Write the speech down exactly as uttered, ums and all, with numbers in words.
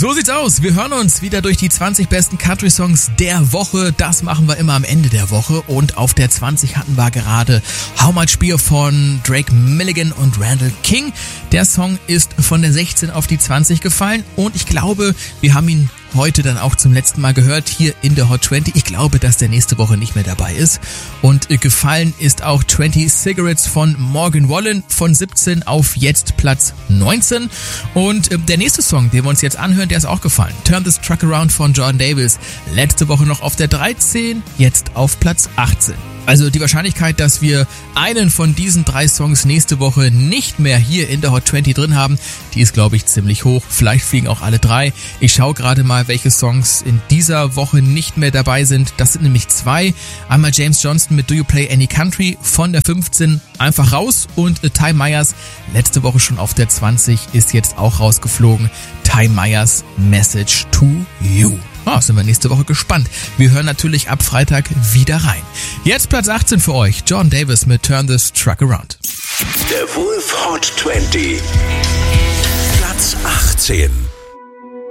So sieht's aus. Wir hören uns wieder durch die zwanzig besten Country-Songs der Woche. Das machen wir immer am Ende der Woche. Und auf der zwanzig hatten wir gerade How Much Beer von Drake Milligan und Randall King. Der Song ist von der sechzehn auf die zwanzig gefallen. Und ich glaube, wir haben ihn heute dann auch zum letzten Mal gehört hier in der Hot zwanzig. Ich glaube, dass der nächste Woche nicht mehr dabei ist. Und äh, gefallen ist auch zwanzig Cigarettes von Morgan Wallen von siebzehn auf jetzt Platz neunzehn. Und äh, der nächste Song, den wir uns jetzt anhören, der ist auch gefallen. Turn This Truck Around von Jordan Davis. Letzte Woche noch auf der dreizehn, jetzt auf Platz achtzehn. Also die Wahrscheinlichkeit, dass wir einen von diesen drei Songs nächste Woche nicht mehr hier in der Hot zwanzig drin haben, die ist, glaube ich, ziemlich hoch. Vielleicht fliegen auch alle drei. Ich schaue gerade mal, welche Songs in dieser Woche nicht mehr dabei sind. Das sind nämlich zwei. Einmal James Johnston mit Do You Play Any Country von der fünfzehn einfach raus und äh, Ty Myers, letzte Woche schon auf der zwanzig, ist jetzt auch rausgeflogen. Ty Myers, Message to You. Oh, sind wir nächste Woche gespannt. Wir hören natürlich ab Freitag wieder rein. Jetzt Platz achtzehn für euch. Jordan Davis mit Turn This Truck Around. The Wolf Hot zwanzig. Platz achtzehn.